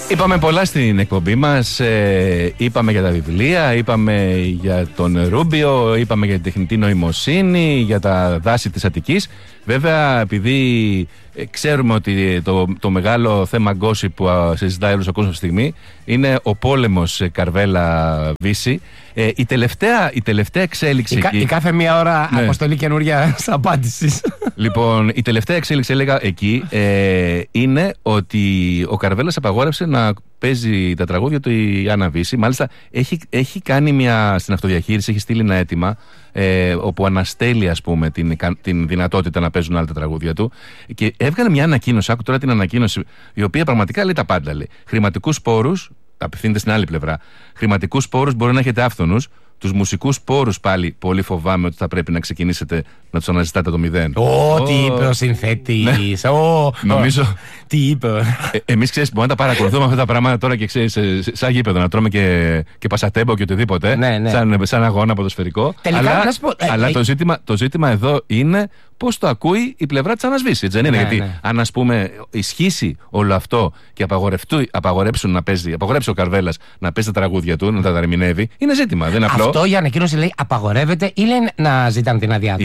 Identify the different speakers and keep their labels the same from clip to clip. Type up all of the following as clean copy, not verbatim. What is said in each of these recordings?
Speaker 1: Είπαμε πολλά στην εκπομπή μας. Είπαμε για τα βιβλία, είπαμε για τον Ρούμπιο, είπαμε για την τεχνητή νοημοσύνη, για τα δάση της Αττικής. Βέβαια, επειδή ξέρουμε ότι το μεγάλο θέμα γκόσιπ που συζητάει όλος ο κόσμος αυτή τη στιγμή είναι ο πόλεμος Καρβέλα-Βύση. Η τελευταία εξέλιξη.
Speaker 2: Η κάθε μία ώρα αποστολή καινούρια απάντησης.
Speaker 1: Λοιπόν, η τελευταία εξέλιξη, έλεγα εκεί, είναι ότι ο Καρβέλας απαγόρευσε να παίζει τα τραγούδια του η Άννα Βύση. Μάλιστα, έχει κάνει στην αυτοδιαχείριση, έχει στείλει ένα αίτημα όπου αναστέλει, ας πούμε, την δυνατότητα να παίζουν άλλα τα τραγούδια του. Και έβγαλε μια ανακοίνωση, άκου τώρα την ανακοίνωση, η οποία πραγματικά λέει τα πάντα. Χρηματικούς πόρους, απευθύνεται στην άλλη πλευρά. Χρηματικούς πόρους μπορεί να έχετε άφθονους. Τους μουσικούς πόρους πάλι πολύ φοβάμαι ότι θα πρέπει να ξεκινήσετε να τους αναζητάτε το μηδέν.
Speaker 2: Τι είπε ο συνθέτης.
Speaker 1: Νομίζω.
Speaker 2: Τι είπε.
Speaker 1: Εμείς, ξέρεις, μπορούμε να τα παρακολουθούμε αυτά τα πράγματα τώρα και ξέρεις, σαν γήπεδο να τρώμε και πασατέμπο και οτιδήποτε.
Speaker 2: Ναι.
Speaker 1: Σαν αγώνα ποδοσφαιρικό. Αλλά το ζήτημα εδώ είναι πώς το ακούει η πλευρά της Άννας Βύση. Έτσι δεν είναι? Γιατί αν, ας πούμε, ισχύσει όλο αυτό και απαγορέψει ο Καρβέλας να παίζει τα τραγούδια του, να τα ερμηνεύει, είναι ζήτημα. Δεν είναι απλό.
Speaker 2: Αυτό η ανακοίνωση λέει απαγορεύεται ή λέει να ζητάνε την άδειά του?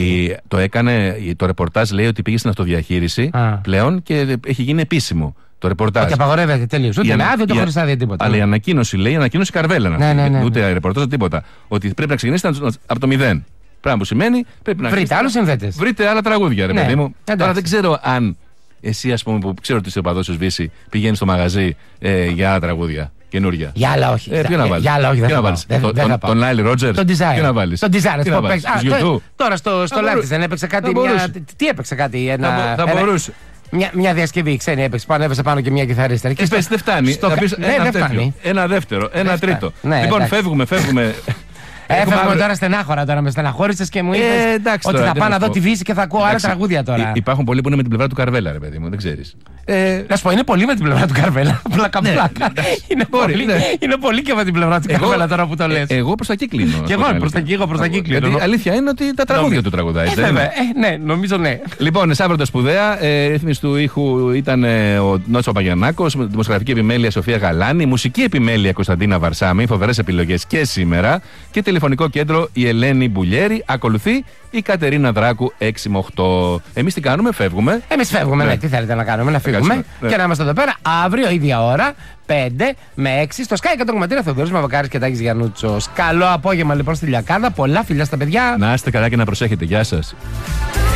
Speaker 1: Το ρεπορτάζ λέει ότι πήγε στην αυτοδιαχείριση πλέον και έχει γίνει επίσημο. Το ρεπορτάζ.
Speaker 2: Και απαγορεύεται τελείως. Ούτε με άδεια, ούτε χωρίς άδεια, τίποτα.
Speaker 1: Αλλά η ανακοίνωση λέει, ανακοίνωση Καρβέλα. Ούτε ρεπορτάζ, τίποτα. Ότι πρέπει να ξεκινήσετε από το μηδέν. Πράγμα που σημαίνει πρέπει να
Speaker 2: βρείτε άλλους συνθέτες.
Speaker 1: Βρείτε άλλα τραγούδια, ρε παιδί μου. Τώρα δεν ξέρω αν εσύ, ας πούμε, που ξέρω ότι είσαι οπαδός της Βύση, πηγαίνεις στο μαγαζί για άλλα τραγούδια καινούρια.
Speaker 2: Για άλλα όχι.
Speaker 1: Ποιο να βάλεις?
Speaker 2: Για άλλα όχι.
Speaker 1: Τον Νάιλ Ρότζερς.
Speaker 2: Τον Desire.
Speaker 1: Ποιο να βάλεις?
Speaker 2: Τον Desire. Τώρα στο Λάτις δεν έπαιξε κάτι. Τι έπαιξε κάτι?
Speaker 1: Θα μπορούσε.
Speaker 2: Μια διασκευή ξένη έπαιξε πάνω και μια κιθαρίστρα.
Speaker 1: Και πες, δεν φτάνει. Ένα δεύτερο, ένα τρίτο. Λοιπόν, φεύγουμε.
Speaker 2: Έφευγε τώρα στενάχωρα, τώρα με στεναχώρησες και μου είπες ότι θα πάω να δω τη Βύση και θα ακούω άλλα τραγούδια τώρα.
Speaker 1: Υπάρχουν πολλοί που είναι με την πλευρά του Καρβέλα, ρε παιδί μου, δεν ξέρεις.
Speaker 2: Να σου πω, είναι πολύ με την πλευρά του Καρβέλα. Πλάκα. Είναι πολύ και με την πλευρά του Καρβέλα τώρα που το λες.
Speaker 1: Εγώ προς τα εκεί κλείνω.
Speaker 2: Και εγώ προς τα εκεί κλείνω.
Speaker 1: Γιατί αλήθεια είναι ότι τα τραγούδια του τραγουδάει.
Speaker 2: Ναι, νομίζω ναι.
Speaker 1: Λοιπόν, Σάββατο σπουδαία. Ρύθμιση του ήχου ήταν ο Νότσο Παπαγιαννάκος, δημοσιογραφική επιμέλεια Σοφία Γαλάνη, μουσική επιμέλεια Κωνσταντίνα Βαρσάμι, φοβερές επιλογές και σήμερα. Και τηλεφωνικό κέντρο η Ελένη Μπουλιέρη. Ακολουθεί η Κατερίνα Δράκου 6 με 8. Εμείς τι κάνουμε, φεύγουμε.
Speaker 2: Εμείς φεύγουμε, ναι. Τι θέλετε να κάνουμε, να φύγουμε και να είμαστε εδώ πέρα αύριο ίδια ώρα, 5 με 6 στο Sky 100,3 Θεοδωρής Μαβακάρης και Τάκης Γιαννούτσος. Καλό απόγευμα λοιπόν στη Λιακάδα. Πολλά φιλιά στα παιδιά.
Speaker 1: Να είστε καλά και να προσέχετε. Γεια σας.